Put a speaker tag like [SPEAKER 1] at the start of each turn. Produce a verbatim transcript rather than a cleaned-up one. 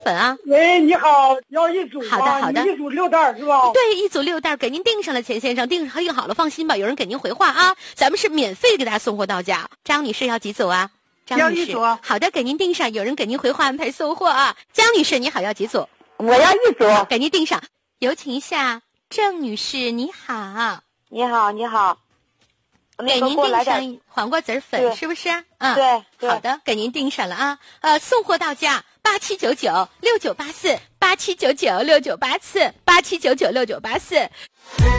[SPEAKER 1] 粉啊。
[SPEAKER 2] 喂，你好，要一组吗？
[SPEAKER 1] 好的好的，
[SPEAKER 2] 一组六袋是吧？
[SPEAKER 1] 对，一组六袋给您订上了，钱先生，订订好了，放心吧，有人给您回话啊，咱们是免费给大家送货到家。张女士要几组啊？张女士，好的，给您订上，有人给您回话安排送货啊。江女士你好，要几组？
[SPEAKER 3] 我要一组，
[SPEAKER 1] 给您订上。有请一下郑女士，你好。
[SPEAKER 3] 你好，你好。
[SPEAKER 1] 给您订上黄瓜籽粉，是不是？嗯，
[SPEAKER 3] 对对。
[SPEAKER 1] 好的，给您订上了啊。呃，送货到家，八七九九六九八四，八七九九六九八四，八七九九六九八四。